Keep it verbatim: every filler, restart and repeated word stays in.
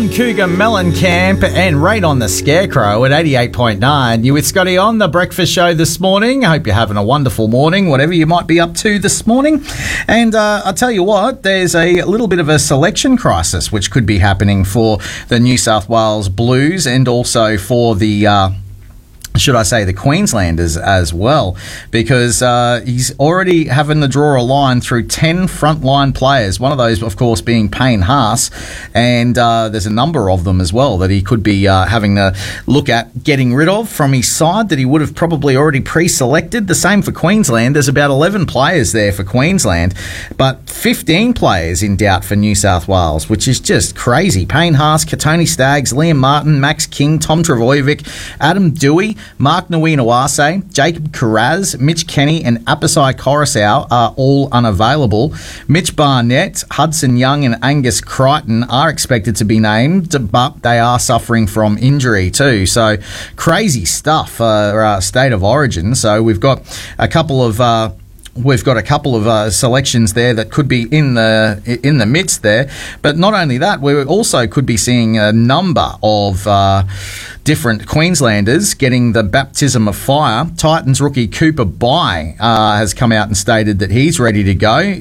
on Cougar Mellencamp and Rate on the Scarecrow at eighty-eight point nine. You with Scotty on the breakfast show this morning. I hope you're having a wonderful morning, whatever you might be up to this morning. And uh, I'll tell you what, there's a little bit of a selection crisis which could be happening for the New South Wales Blues and also for the... Uh, should I say the Queenslanders as well, because uh, he's already having to draw a line through ten frontline players, one of those, of course, being Payne Haas, and uh, there's a number of them as well that he could be uh, having to look at getting rid of from his side that he would have probably already pre-selected. The same for Queensland. There's about eleven players there for Queensland, but fifteen players in doubt for New South Wales, which is just crazy. Payne Haas, Katoni Staggs, Liam Martin, Max King, Tom Trbojevic, Adam Dewey, Mark Nguyenawase, Jacob Kiraz, Mitch Kenny and Apisai Coruscant are all unavailable. Mitch Barnett, Hudson Young and Angus Crichton are expected to be named, but they are suffering from injury too. So crazy stuff for uh, State of Origin. So we've got a couple of... Uh, We've got a couple of uh, selections there that could be in the in the midst there, but not only that, we also could be seeing a number of uh, different Queenslanders getting the baptism of fire. Titans rookie Cooper Bye uh, has come out and stated that he's ready to go.